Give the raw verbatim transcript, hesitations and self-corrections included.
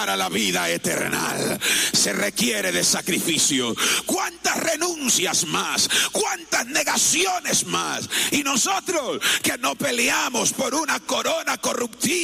para la vida eterna se requiere de sacrificio. ¿Cuántas renuncias más? ¿Cuántas negaciones más? Y nosotros que no peleamos por una corona corruptible,